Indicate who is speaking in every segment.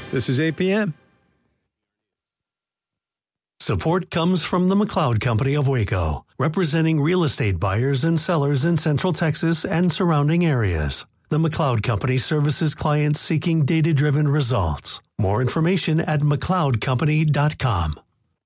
Speaker 1: This is APM.
Speaker 2: Support comes from the McLeod Company of Waco, representing real estate buyers and sellers in Central Texas and surrounding areas. The McLeod Company services clients seeking data-driven results. More information at mcleodcompany.com.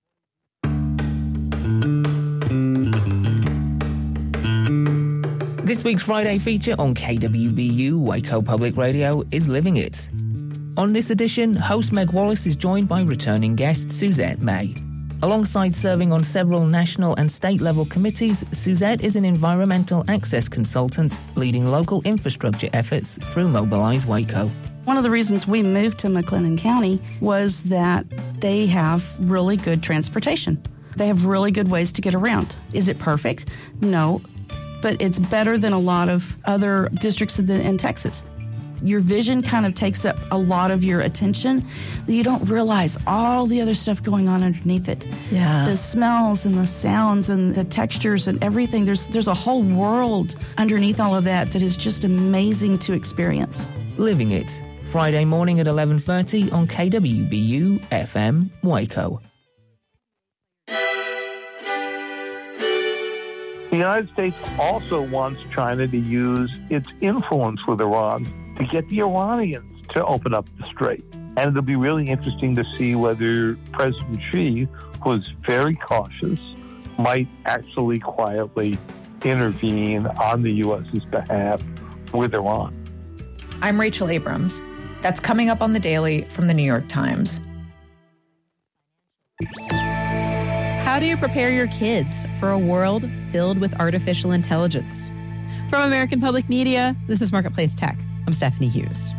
Speaker 3: This week's Friday feature on KWBU Waco Public Radio is Living It. On this edition, host Meg Wallace is joined by returning guest Suzette May. Alongside serving on several national and state-level committees, Suzette is an environmental access consultant leading local infrastructure efforts through Mobilize Waco.
Speaker 4: One of the reasons we moved to McLennan County was that they have really good transportation. They have really good ways to get around. Is it perfect? No, but it's better than a lot of other districts in Texas. Your vision kind of takes up a lot of your attention. You don't realize all the other stuff going on underneath it.
Speaker 5: Yeah.
Speaker 4: The smells and the sounds and the textures and everything. There's a whole world underneath all of that is just amazing to experience.
Speaker 3: Living It, Friday morning at 11:30 on KWBU FM Waco.
Speaker 6: The United States also wants China to use its influence with Iran to get the Iranians to open up the strait. And it'll be really interesting to see whether President Xi, who's very cautious, might actually quietly intervene on the U.S.'s behalf with Iran.
Speaker 5: I'm Rachel Abrams. That's coming up on The Daily from the New York Times.
Speaker 7: How do you prepare your kids for a world filled with artificial intelligence? From American Public Media, this is Marketplace Tech. I'm Stephanie Hughes.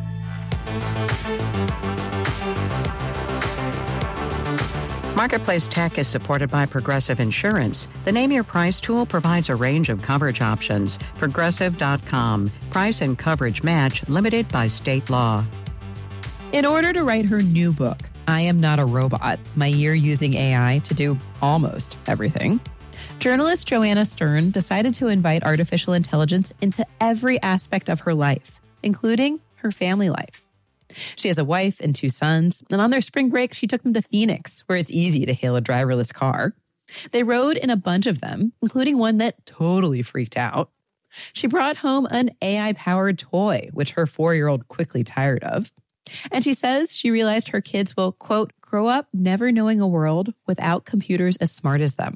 Speaker 8: Marketplace Tech is supported by Progressive Insurance. The Name Your Price tool provides a range of coverage options. Progressive.com. Price and coverage match limited by state law.
Speaker 7: In order to write her new book, I Am Not a Robot, My Year Using AI to Do Almost Everything, journalist Joanna Stern decided to invite artificial intelligence into every aspect of her life, including her family life. She has a wife and 2 sons, and on their spring break, she took them to Phoenix, where it's easy to hail a driverless car. They rode in a bunch of them, including one that totally freaked out. She brought home an AI-powered toy, which her 4-year-old quickly tired of. And she says she realized her kids will, quote, grow up never knowing a world without computers as smart as them.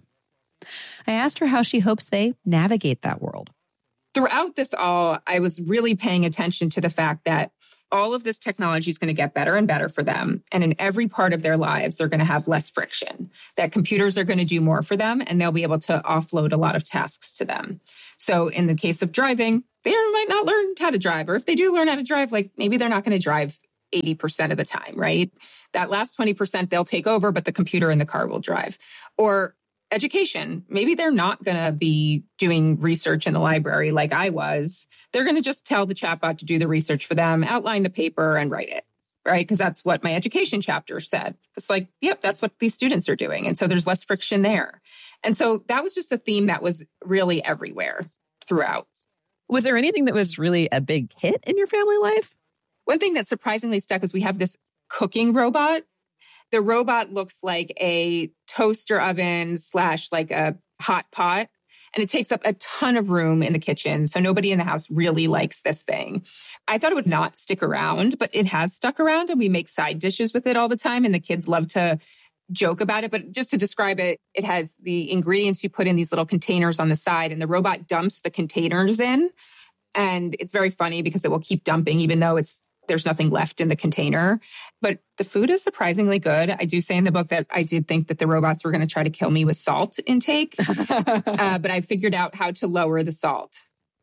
Speaker 7: I asked her how she hopes they navigate that world.
Speaker 9: Throughout this all, I was really paying attention to the fact that all of this technology is going to get better and better for them. And in every part of their lives, they're going to have less friction, that computers are going to do more for them, and they'll be able to offload a lot of tasks to them. So in the case of driving, they might not learn how to drive, or if they do learn how to drive, maybe they're not going to drive 80% of the time, right? That last 20% they'll take over, but the computer in the car will drive. Or education, maybe they're not going to be doing research in the library like I was. They're going to just tell the chatbot to do the research for them, outline the paper, and write it, right? Because that's what my education chapter said. It's yep, that's what these students are doing. And so there's less friction there. And so that was just a theme that was really everywhere throughout.
Speaker 7: Was there anything that was really a big hit in your family life?
Speaker 9: One thing that surprisingly stuck is we have this cooking robot. The robot looks like a toaster oven / a hot pot, and it takes up a ton of room in the kitchen. So nobody in the house really likes this thing. I thought it would not stick around, but it has stuck around, and we make side dishes with it all the time. And the kids love to joke about it. But just to describe it, it has the ingredients you put in these little containers on the side, and the robot dumps the containers in. And it's very funny because it will keep dumping, even though there's nothing left in the container. But the food is surprisingly good. I do say in the book that I did think that the robots were going to try to kill me with salt intake, but I figured out how to lower the salt.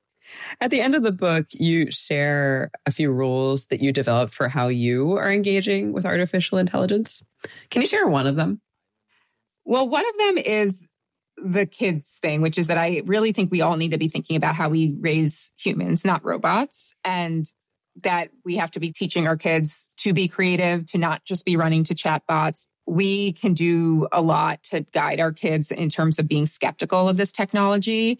Speaker 7: At the end of the book, you share a few rules that you developed for how you are engaging with artificial intelligence. Can you share one of them?
Speaker 9: Well, one of them is the kids thing, which is that I really think we all need to be thinking about how we raise humans, not robots, and that we have to be teaching our kids to be creative, to not just be running to chatbots. We can do a lot to guide our kids in terms of being skeptical of this technology.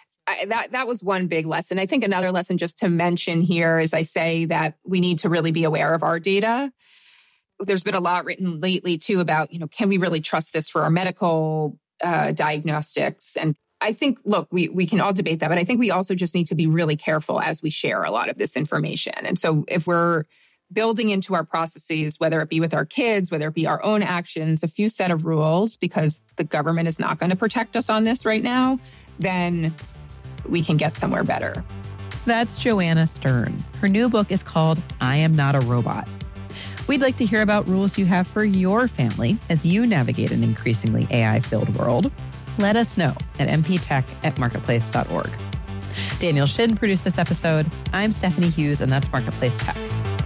Speaker 9: That was one big lesson. I think another lesson just to mention here is I say that we need to really be aware of our data. There's been a lot written lately, too, about, can we really trust this for our medical diagnostics? And I think, look, we can all debate that, but I think we also just need to be really careful as we share a lot of this information. And so if we're building into our processes, whether it be with our kids, whether it be our own actions, a few set of rules, because the government is not going to protect us on this right now, then we can get somewhere better.
Speaker 7: That's Joanna Stern. Her new book is called I Am Not a Robot. We'd like to hear about rules you have for your family as you navigate an increasingly AI-filled world. Let us know at mptech@marketplace.org. Daniel Shin produced this episode. I'm Stephanie Hughes, and that's Marketplace Tech.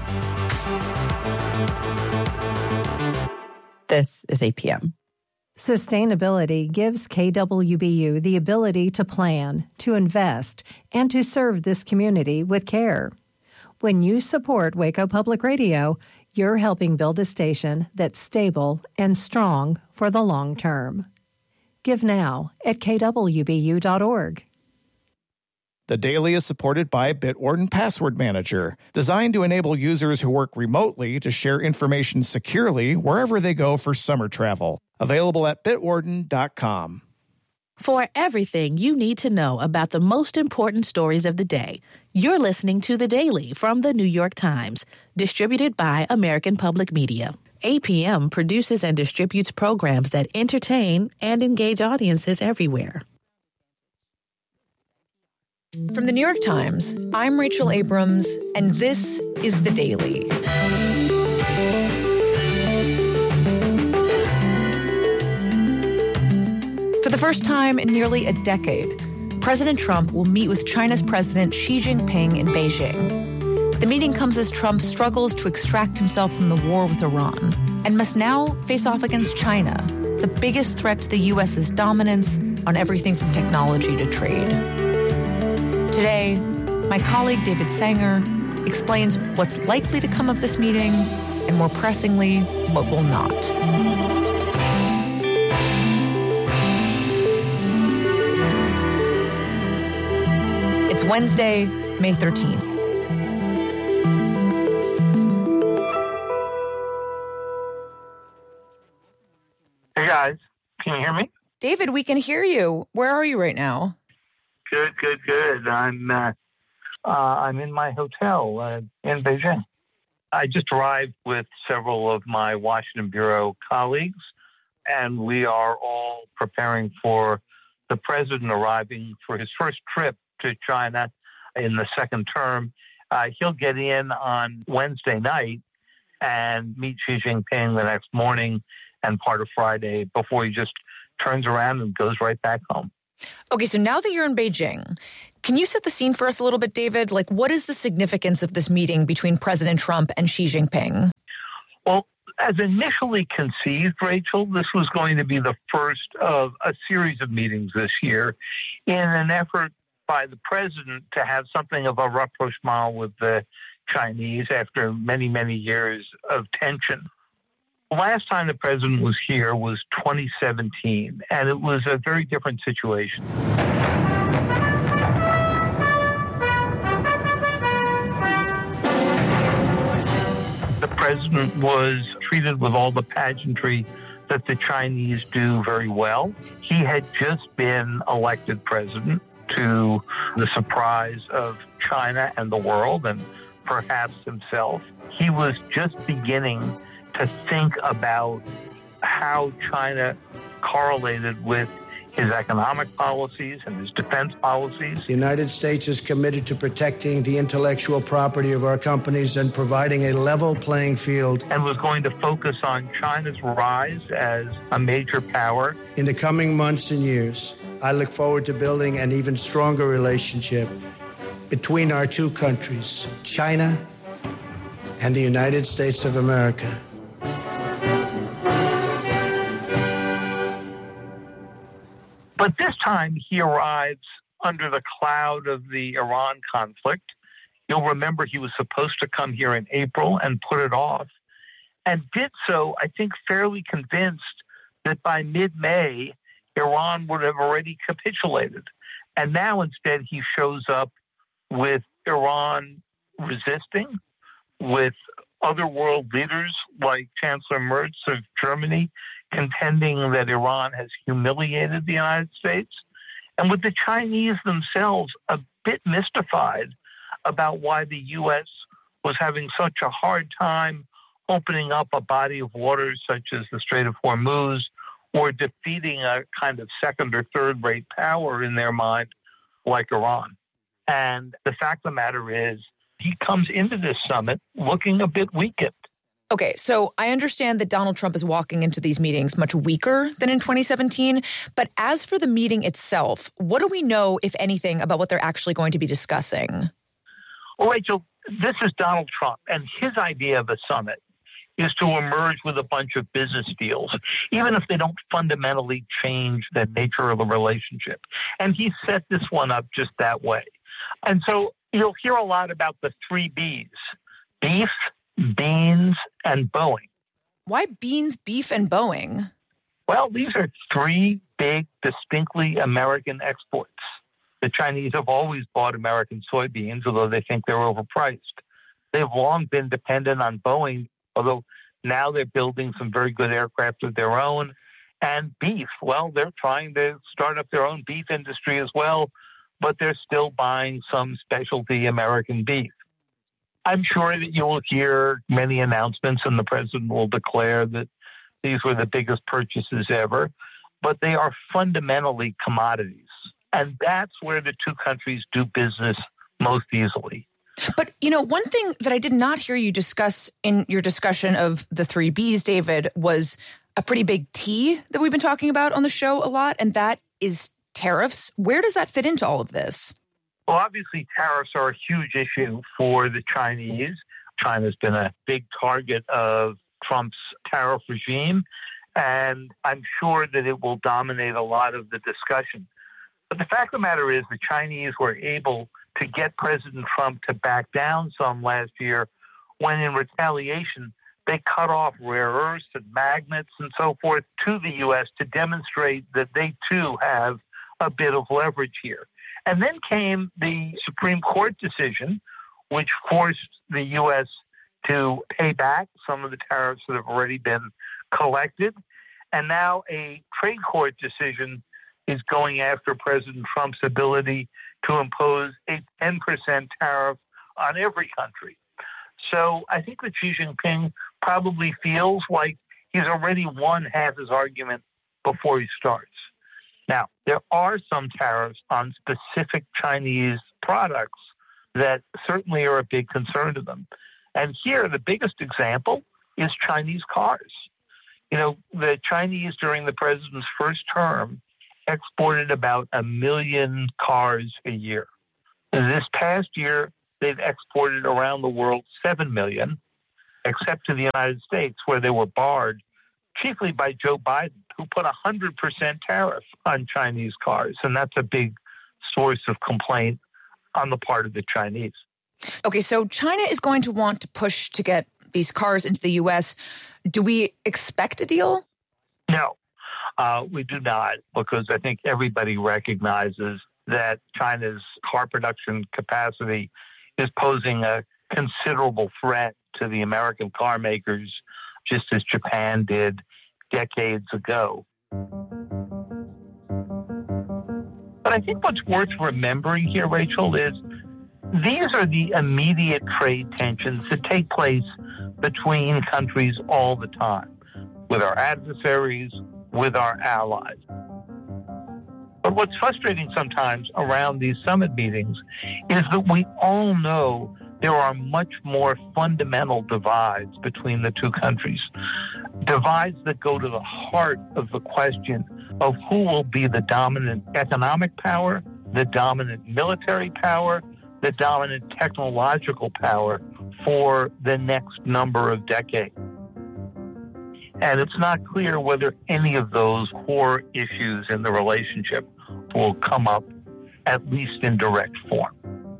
Speaker 7: This is APM.
Speaker 1: Sustainability gives KWBU the ability to plan, to invest, and to serve this community with care. When you support Waco Public Radio, you're helping build a station that's stable and strong for the long term. Give now at kwbu.org.
Speaker 10: The Daily is supported by Bitwarden Password Manager, designed to enable users who work remotely to share information securely wherever they go for summer travel. Available at bitwarden.com.
Speaker 11: For everything you need to know about the most important stories of the day, you're listening to The Daily from The New York Times, distributed by American Public Media. APM produces and distributes programs that entertain and engage audiences everywhere.
Speaker 5: From The New York Times, I'm Rachel Abrams, and this is The Daily. For the first time in nearly a decade, President Trump will meet with China's President Xi Jinping in Beijing. The meeting comes as Trump struggles to extract himself from the war with Iran and must now face off against China, the biggest threat to the U.S.'s dominance on everything from technology to trade. Today, my colleague David Sanger explains what's likely to come of this meeting and, more pressingly, what will not. It's Wednesday, May 13th.
Speaker 6: Hey, guys. Can you hear me?
Speaker 5: David, we can hear you. Where are you right now?
Speaker 6: Good. I'm in my hotel in Beijing. I just arrived with several of my Washington Bureau colleagues, and we are all preparing for the president arriving for his first trip to China in the second term. He'll get in on Wednesday night and meet Xi Jinping the next morning and part of Friday before he just turns around and goes right back home.
Speaker 5: Okay, so now that you're in Beijing, can you set the scene for us a little bit, David? Like, what is the significance of this meeting between President Trump and Xi Jinping?
Speaker 6: Well, as initially conceived, Rachel, this was going to be the first of a series of meetings this year in an effort by the president to have something of a rapprochement with the Chinese after many, many years of tension. Last time the president was here was 2017, and it was a very different situation. The president was treated with all the pageantry that the Chinese do very well. He had just been elected president, to the surprise of China and the world, and perhaps himself. He was just beginning to think about how China correlated with his economic policies and his defense policies.
Speaker 12: The United States is committed to protecting the intellectual property of our companies and providing a level playing field.
Speaker 6: And was going to focus on China's rise as a major power.
Speaker 12: In the coming months and years, I look forward to building an even stronger relationship between our two countries, China and the United States of America.
Speaker 6: But this time he arrives under the cloud of the Iran conflict. You'll remember he was supposed to come here in April and put it off, and did so, I think, fairly convinced that by mid-May, Iran would have already capitulated. And now instead he shows up with Iran resisting, with other world leaders like Chancellor Merz of Germany contending that Iran has humiliated the United States, and with the Chinese themselves a bit mystified about why the U.S. was having such a hard time opening up a body of water such as the Strait of Hormuz, or defeating a kind of second or third-rate power in their mind like Iran. And the fact of the matter is, he comes into this summit looking a bit weakened.
Speaker 5: Okay, so I understand that Donald Trump is walking into these meetings much weaker than in 2017. But as for the meeting itself, what do we know, if anything, about what they're actually going to be discussing?
Speaker 6: Well, Rachel, this is Donald Trump, and his idea of a summit is to emerge with a bunch of business deals, even if they don't fundamentally change the nature of the relationship. And he set this one up just that way. And so you'll hear a lot about the 3 Bs: beef, beans, and Boeing.
Speaker 5: Why beans, beef, and Boeing?
Speaker 6: Well, these are 3 big, distinctly American exports. The Chinese have always bought American soybeans, although they think they're overpriced. They've long been dependent on Boeing, although now they're building some very good aircraft of their own. And beef, well, they're trying to start up their own beef industry as well, but they're still buying some specialty American beef. I'm sure that you will hear many announcements, and the president will declare that these were the biggest purchases ever, but they are fundamentally commodities. And that's where the two countries do business most easily.
Speaker 5: But, you know, one thing that I did not hear you discuss in your discussion of the 3 Bs, David, was a pretty big T that we've been talking about on the show a lot, and that is tariffs. Where does that fit into all of this?
Speaker 6: Well, obviously, tariffs are a huge issue for the Chinese. China's been a big target of Trump's tariff regime, and I'm sure that it will dominate a lot of the discussion. But the fact of the matter is the Chinese were able to get President Trump to back down some last year when, in retaliation, they cut off rare earths and magnets and so forth to the U.S. to demonstrate that they, too, have a bit of leverage here. And then came the Supreme Court decision, which forced the U.S. to pay back some of the tariffs that have already been collected. And now a trade court decision is going after President Trump's ability to impose a 10% tariff on every country. So I think that Xi Jinping probably feels like he's already won half his argument before he starts. Now, there are some tariffs on specific Chinese products that certainly are a big concern to them. And here, the biggest example is Chinese cars. You know, the Chinese during the president's first term exported about 1 million cars a year. This past year, they've exported around the world 7 million, except to the United States, where they were barred, chiefly by Joe Biden, who put a 100% tariff on Chinese cars. And that's a big source of complaint on the part of the Chinese.
Speaker 5: Okay, so China is going to want to push to get these cars into the U.S. Do we expect a deal?
Speaker 6: No, we do not, because I think everybody recognizes that China's car production capacity is posing a considerable threat to the American car makers, just as Japan did decades ago. But I think what's worth remembering here, Rachel, is these are the immediate trade tensions that take place between countries all the time, with our adversaries, with our allies. But what's frustrating sometimes around these summit meetings is that we all know there are much more fundamental divides between the two countries, divides that go to the heart of the question of who will be the dominant economic power, the dominant military power, the dominant technological power for the next number of decades. And it's not clear whether any of those core issues in the relationship will come up, at least in direct form.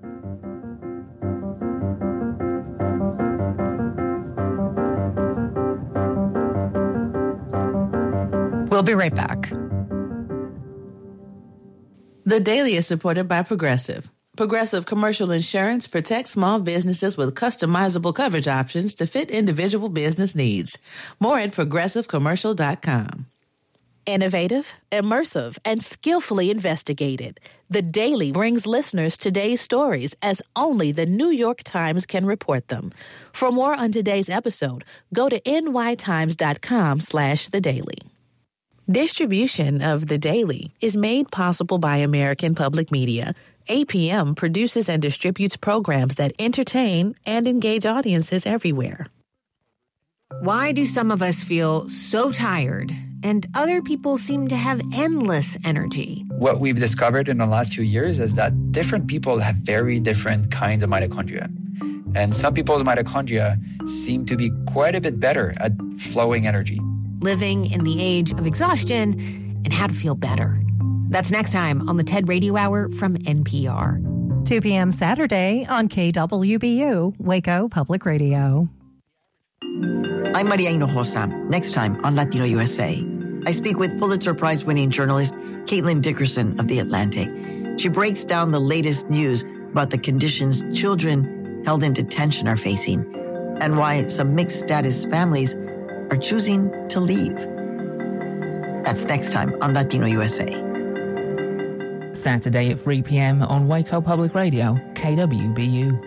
Speaker 5: We'll be right back.
Speaker 11: The Daily is supported by Progressive. Progressive Commercial Insurance protects small businesses with customizable coverage options to fit individual business needs. More at progressivecommercial.com. Innovative, immersive, and skillfully investigated. The Daily brings listeners today's stories as only the New York Times can report them. For more on today's episode, go to nytimes.com/The Daily. Distribution of The Daily is made possible by American Public Media. APM produces and distributes programs that entertain and engage audiences everywhere.
Speaker 13: Why do some of us feel so tired and other people seem to have endless energy?
Speaker 14: What we've discovered in the last few years is that different people have very different kinds of mitochondria. And some people's mitochondria seem to be quite a bit better at flowing energy.
Speaker 13: Living in the age of exhaustion and how to feel better. That's next time on the TED Radio Hour from NPR.
Speaker 1: 2 p.m. Saturday on KWBU, Waco Public Radio.
Speaker 15: I'm Maria Hinojosa. Next time on Latino USA, I speak with Pulitzer Prize-winning journalist Caitlin Dickerson of The Atlantic. She breaks down the latest news about the conditions children held in detention are facing and why some mixed-status families are choosing to leave. That's next time on Latino USA.
Speaker 3: Saturday at 3 p.m. on Waco Public Radio, KWBU.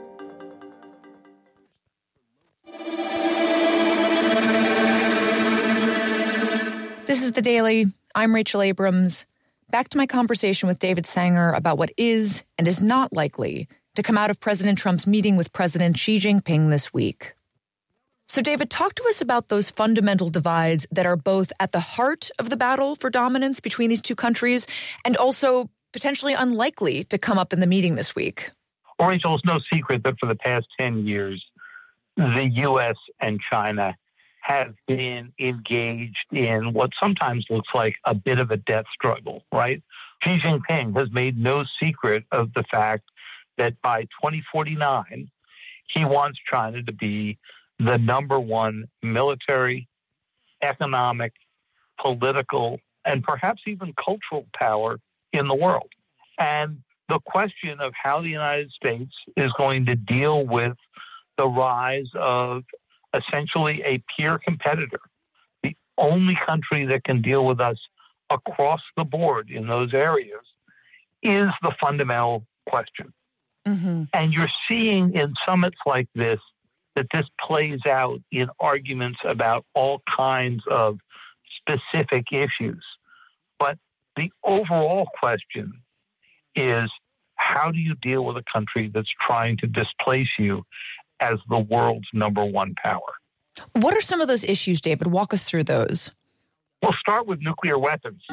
Speaker 5: This is The Daily. I'm Rachel Abrams. Back to my conversation with David Sanger about what is and is not likely to come out of President Trump's meeting with President Xi Jinping this week. So, David, talk to us about those fundamental divides that are both at the heart of the battle for dominance between these two countries and also potentially unlikely to come up in the meeting this week.
Speaker 6: Well, Rachel, it's no secret that for the past 10 years, the U.S. and China have been engaged in what sometimes looks like a bit of a death struggle, right? Xi Jinping has made no secret of the fact that by 2049, he wants China to be the number one military, economic, political, and perhaps even cultural power in the world. And the question of how the United States is going to deal with the rise of essentially a peer competitor, the only country that can deal with us across the board in those areas, is the fundamental question. Mm-hmm. And you're seeing in summits like this that this plays out in arguments about all kinds of specific issues. But the overall question is, how do you deal with a country that's trying to displace you as the world's number one power?
Speaker 5: What are some of those issues, David? Walk us through those.
Speaker 6: We'll start with nuclear weapons.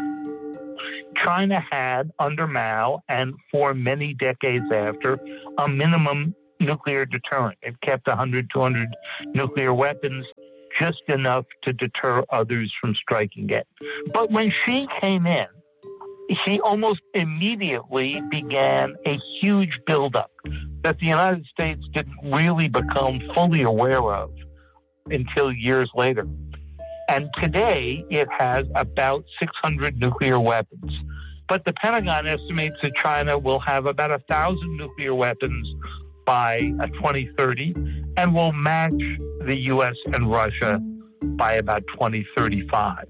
Speaker 6: China had, under Mao, and for many decades after, a minimum nuclear deterrent. It kept 100, 200 nuclear weapons, just enough to deter others from striking it. But when Xi came in, he almost immediately began a huge buildup that the United States didn't really become fully aware of until years later. And today, it has about 600 nuclear weapons. But the Pentagon estimates that China will have about 1,000 nuclear weapons by 2030 and will match the U.S. and Russia by about 2035.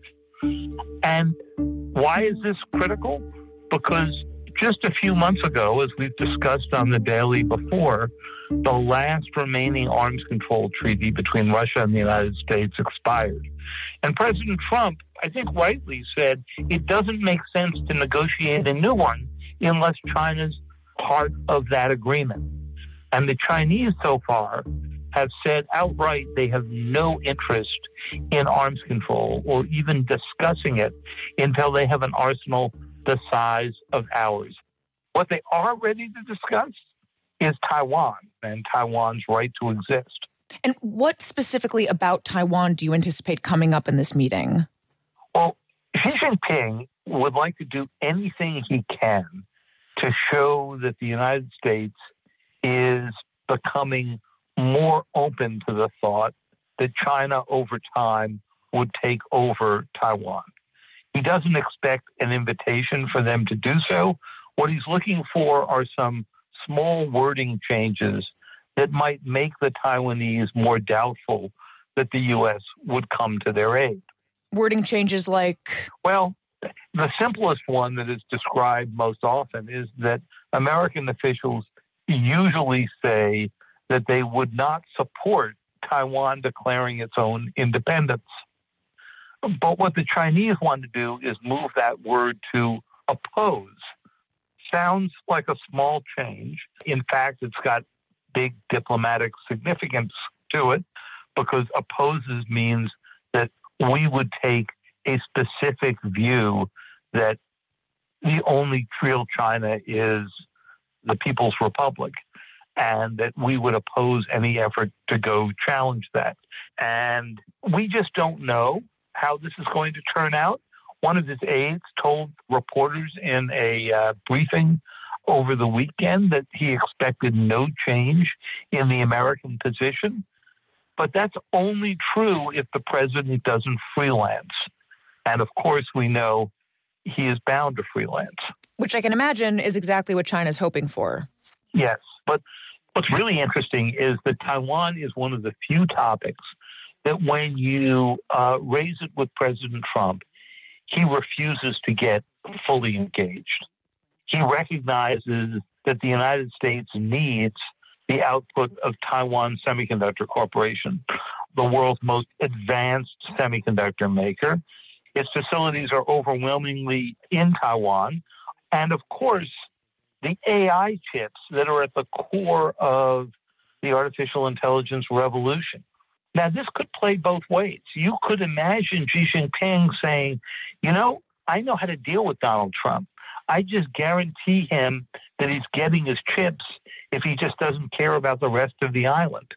Speaker 6: And why is this critical? Because just a few months ago, as we've discussed on the Daily before, the last remaining arms control treaty between Russia and the United States expired. And President Trump, I think rightly, said it doesn't make sense to negotiate a new one unless China's part of that agreement. And the Chinese so far have said outright they have no interest in arms control or even discussing it until they have an arsenal the size of ours. What they are ready to discuss is Taiwan and Taiwan's right to exist.
Speaker 5: And what specifically about Taiwan do you anticipate coming up in this meeting?
Speaker 6: Well, Xi Jinping would like to do anything he can to show that the United States is becoming more open to the thought that China over time would take over Taiwan. He doesn't expect an invitation for them to do so. What he's looking for are some small wording changes that might make the Taiwanese more doubtful that the U.S. would come to their aid.
Speaker 5: Wording changes like?
Speaker 6: Well, the simplest one that is described most often is that American officials usually say that they would not support Taiwan declaring its own independence. But what the Chinese want to do is move that word to oppose. Sounds like a small change. In fact, it's got big diplomatic significance to it because opposes means that we would take a specific view that the only real China is the People's Republic, and that we would oppose any effort to go challenge that. And we just don't know how this is going to turn out. One of his aides told reporters in a briefing over the weekend that he expected no change in the American position. But that's only true if the president doesn't freelance. And of course, we know he is bound to freelance.
Speaker 5: Which I can imagine is exactly what China's hoping for.
Speaker 6: Yes. But what's really interesting is that Taiwan is one of the few topics that when you raise it with President Trump, he refuses to get fully engaged. He recognizes that the United States needs the output of Taiwan Semiconductor Corporation, the world's most advanced semiconductor maker. Its facilities are overwhelmingly in Taiwan. And of course, the AI chips that are at the core of the artificial intelligence revolution. Now, this could play both ways. You could imagine Xi Jinping saying, you know, I know how to deal with Donald Trump. I just guarantee him that he's getting his chips if he just doesn't care about the rest of the island.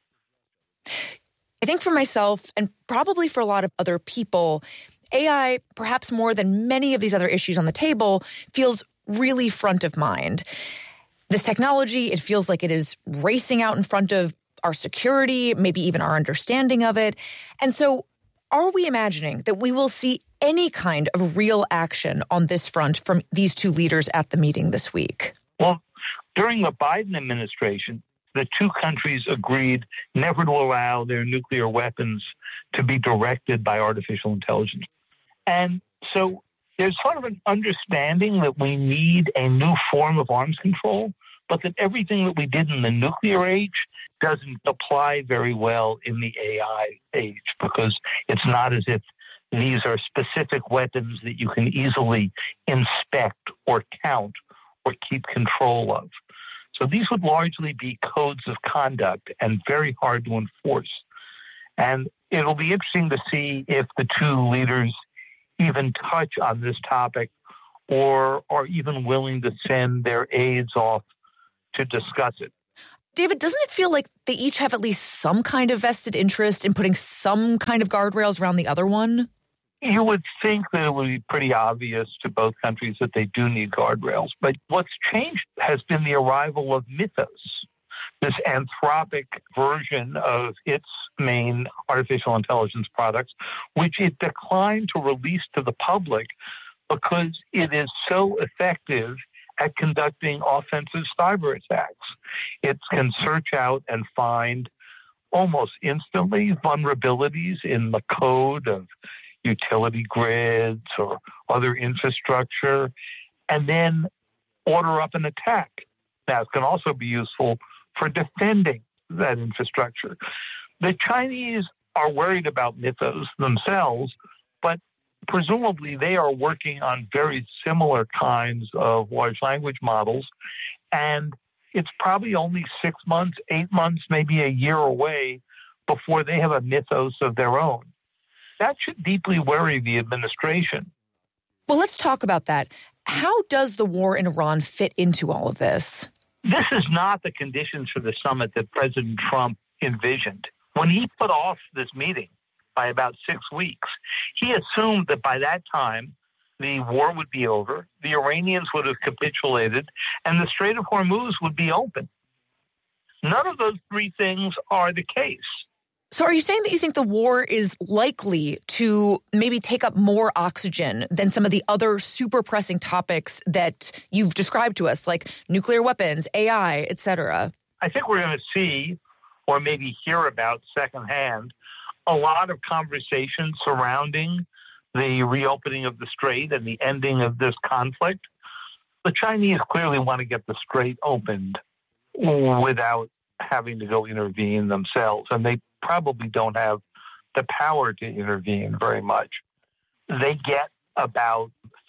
Speaker 5: I think for myself, and probably for a lot of other people, AI, perhaps more than many of these other issues on the table, feels really front of mind. This technology, it feels like it is racing out in front of our security, maybe even our understanding of it. And so are we imagining that we will see any kind of real action on this front from these two leaders at the meeting this week?
Speaker 6: Well, during the Biden administration, the two countries agreed never to allow their nuclear weapons to be directed by artificial intelligence. And so there's sort of an understanding that we need a new form of arms control, but that everything that we did in the nuclear age doesn't apply very well in the AI age, because it's not as if these are specific weapons that you can easily inspect or count or keep control of. So these would largely be codes of conduct and very hard to enforce. And it'll be interesting to see if the two leaders even touch on this topic or are even willing to send their aides off to discuss it.
Speaker 5: David, doesn't it feel like they each have at least some kind of vested interest in putting some kind of guardrails around the other one?
Speaker 6: You would think that it would be pretty obvious to both countries that they do need guardrails. But what's changed has been the arrival of Mythos, this Anthropic version of its main artificial intelligence products, which it declined to release to the public because it is so effective at conducting offensive cyber attacks. It can search out and find almost instantly vulnerabilities in the code of utility grids or other infrastructure, and then order up an attack. Now, it can also be useful for defending that infrastructure. The Chinese are worried about Mythos themselves, but presumably they are working on very similar kinds of large language models, and it's probably only 6 months, 8 months, maybe a year away before they have a Mythos of their own. That should deeply worry the administration.
Speaker 5: Well, let's talk about that. How does the war in Iran fit into all of this?
Speaker 6: This is not the conditions for the summit that President Trump envisioned. When he put off this meeting by about 6 weeks, he assumed that by that time the war would be over, the Iranians would have capitulated, and the Strait of Hormuz would be open. None of those three things are the case.
Speaker 5: So are you saying that you think the war is likely to maybe take up more oxygen than some of the other super pressing topics that you've described to us, like nuclear weapons, AI, et cetera?
Speaker 6: I think we're going to see, or maybe hear about secondhand, a lot of conversation surrounding the reopening of the strait and the ending of this conflict. The Chinese clearly want to get the strait opened without having to go intervene themselves, and they probably don't have the power to intervene very much. They get about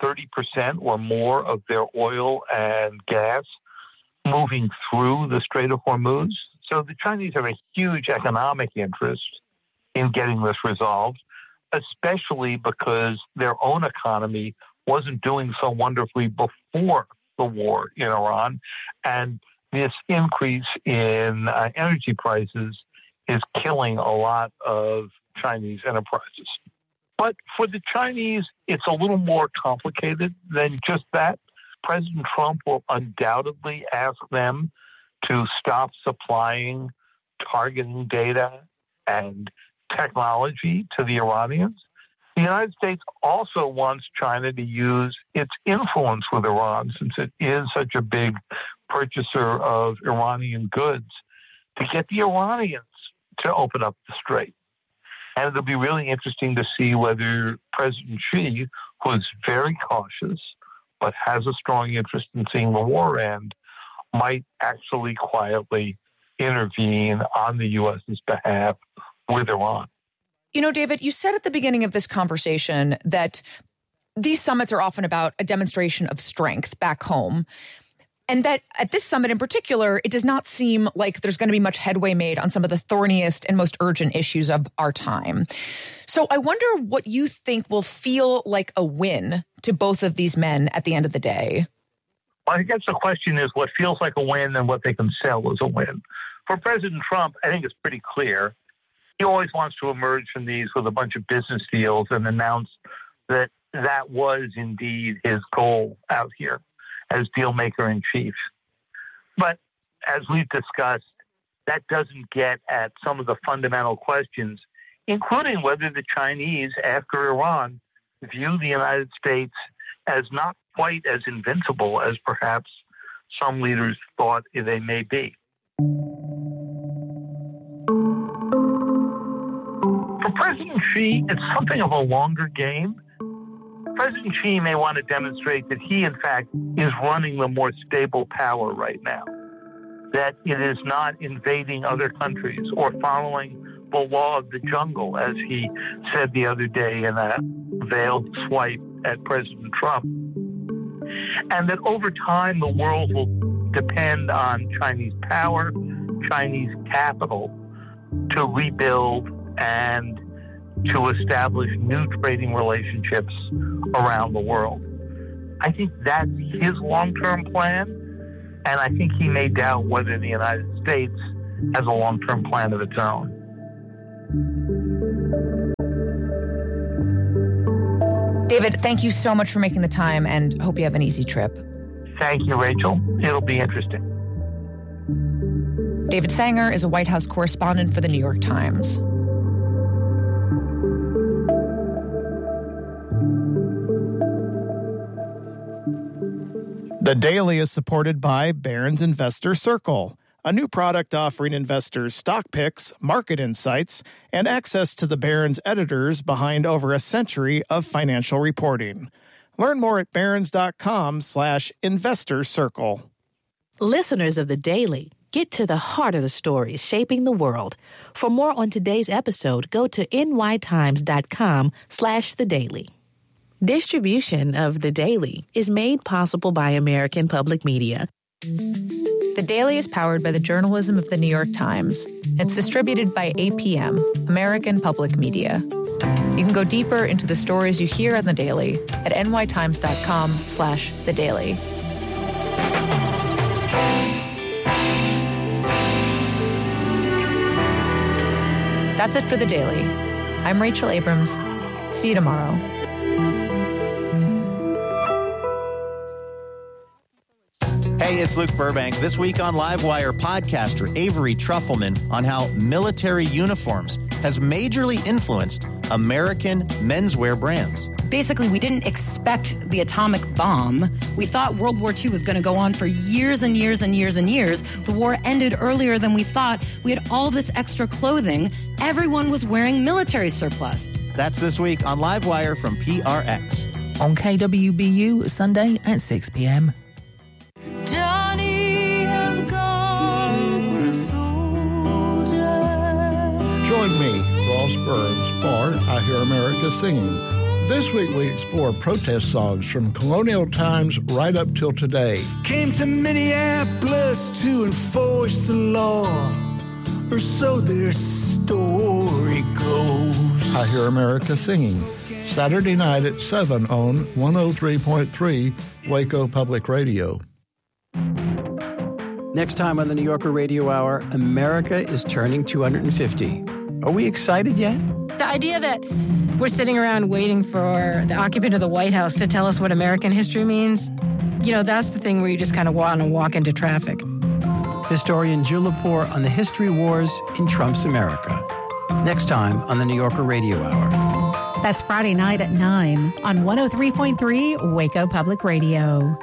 Speaker 6: 30% or more of their oil and gas moving through the Strait of Hormuz. So the Chinese have a huge economic interest in getting this resolved, especially because their own economy wasn't doing so wonderfully before the war in Iran. And this increase in energy prices is killing a lot of Chinese enterprises. But for the Chinese, it's a little more complicated than just that. President Trump will undoubtedly ask them to stop supplying targeting data and technology to the Iranians. The United States also wants China to use its influence with Iran, since it is such a big purchaser of Iranian goods, to get the Iranians to open up the strait. And it'll be really interesting to see whether President Xi, who is very cautious but has a strong interest in seeing the war end, might actually quietly intervene on the U.S.'s behalf with Iran.
Speaker 5: You know, David, you said at the beginning of this conversation that these summits are often about a demonstration of strength back home. And that at this summit in particular, it does not seem like there's going to be much headway made on some of the thorniest and most urgent issues of our time. So I wonder what you think will feel like a win to both of these men at the end of the day.
Speaker 6: Well, I guess the question is what feels like a win and what they can sell as a win. For President Trump, I think it's pretty clear. He always wants to emerge from these with a bunch of business deals and announce that that was indeed his goal out here as deal maker in chief. But as we've discussed, that doesn't get at some of the fundamental questions, including whether the Chinese, after Iran, view the United States as not quite as invincible as perhaps some leaders thought they may be. For President Xi, it's something of a longer game. President Xi may want to demonstrate that he, in fact, is running the more stable power right now, that it is not invading other countries or following the law of the jungle, as he said the other day in a veiled swipe at President Trump, and that over time the world will depend on Chinese power, Chinese capital to rebuild and to establish new trading relationships around the world. I think that's his long-term plan, and I think he may doubt whether the United States has a long-term plan of its own.
Speaker 5: David, thank you so much for making the time, and hope you have an easy trip.
Speaker 6: Thank you, Rachel. It'll be interesting.
Speaker 5: David Sanger is a White House correspondent for The New York Times.
Speaker 10: The Daily is supported by Barron's Investor Circle, a new product offering investors stock picks, market insights, and access to the Barron's editors behind over a century of financial reporting. Learn more at barrons.com/investor circle.
Speaker 11: Listeners of The Daily, get to the heart of the stories shaping the world. For more on today's episode, go to nytimes.com/thedaily. Distribution of The Daily is made possible by American Public Media.
Speaker 5: The Daily is powered by the journalism of The New York Times. It's distributed by APM, American Public Media. You can go deeper into the stories you hear on The Daily at nytimes.com/thedaily. That's it for The Daily. I'm Rachel Abrams. See you tomorrow.
Speaker 16: Hey, it's Luke Burbank. This week on Livewire, podcaster Avery Trufelman on how military uniforms has majorly influenced American menswear brands.
Speaker 17: Basically, we didn't expect the atomic bomb. We thought World War II was going to go on for years and years and years and years. The war ended earlier than we thought. We had all this extra clothing. Everyone was wearing military surplus.
Speaker 16: That's this week on Livewire from PRX.
Speaker 3: On KWBU, Sunday at 6 p.m.
Speaker 18: Johnny has gone for a soldier.
Speaker 19: Join me, Ross Burns, for I Hear America Singing. This week we explore protest songs from colonial times right up till today.
Speaker 20: Came to Minneapolis to enforce the law, or so their story goes.
Speaker 19: I Hear America Singing, Saturday night at 7 on 103.3 Waco Public Radio.
Speaker 21: Next time on the New Yorker Radio Hour, America is turning 250. Are we excited yet?
Speaker 22: The idea that we're sitting around waiting for the occupant of the White House to tell us what American history means, that's the thing where you just kind of want to walk into traffic.
Speaker 21: Historian Jill Lepore on the history wars in Trump's America. Next time on the New Yorker Radio Hour.
Speaker 23: That's Friday night at 9 on 103.3 Waco Public Radio.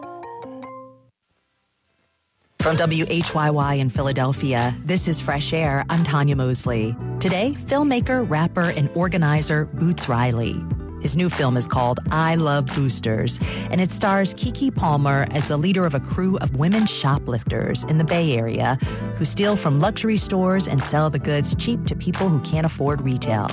Speaker 24: From WHYY in Philadelphia, this is Fresh Air. I'm Tanya Mosley. Today, filmmaker, rapper, and organizer Boots Riley. His new film is called I Love Boosters, and it stars Keke Palmer as the leader of a crew of women shoplifters in the Bay Area who steal from luxury stores and sell the goods cheap to people who can't afford retail.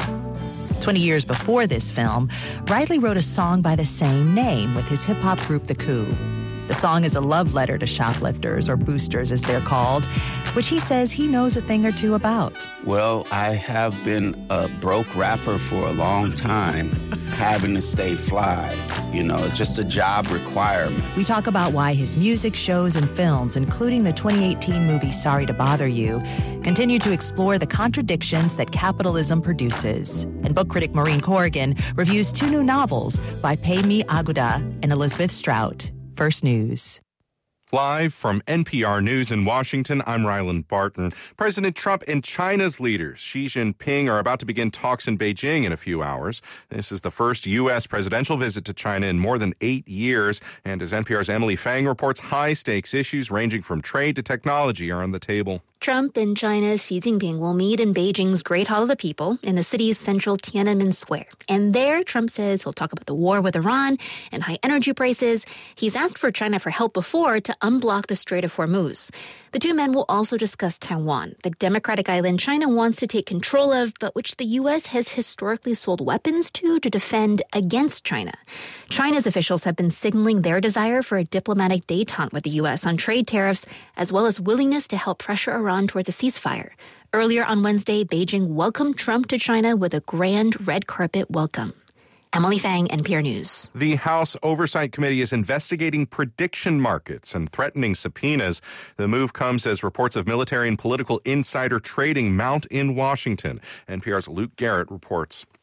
Speaker 24: 20 years before this film, Riley wrote a song by the same name with his hip-hop group The Coup. The song is a love letter to shoplifters, or boosters as they're called, which he says he knows a thing or two about.
Speaker 25: Well, I have been a broke rapper for a long time, having to stay fly. Just a job requirement.
Speaker 24: We talk about why his music, shows, and films, including the 2018 movie Sorry to Bother You, continue to explore the contradictions that capitalism produces. And book critic Maureen Corrigan reviews 2 new novels by Paymi Aguda and Elizabeth Strout. First News.
Speaker 26: Live from NPR News in Washington, I'm Ryland Barton. President Trump and China's leaders, Xi Jinping, are about to begin talks in Beijing in a few hours. This is the first U.S. presidential visit to China in more than 8 years. And as NPR's Emily Fang reports, high-stakes issues ranging from trade to technology are on the table.
Speaker 27: Trump and China's Xi Jinping will meet in Beijing's Great Hall of the People in the city's central Tiananmen Square. And there, Trump says he'll talk about the war with Iran and high energy prices. He's asked for China for help before to unblock the Strait of Hormuz. The two men will also discuss Taiwan, the democratic island China wants to take control of, but which the U.S. has historically sold weapons to defend against China. China's officials have been signaling their desire for a diplomatic détente with the U.S. on trade tariffs, as well as willingness to help pressure Iran towards a ceasefire. Earlier on Wednesday, Beijing welcomed Trump to China with a grand red carpet welcome. Emily Fang, NPR News.
Speaker 26: The House Oversight Committee is investigating prediction markets and threatening subpoenas. The move comes as reports of military and political insider trading mount in Washington. NPR's Luke Garrett reports.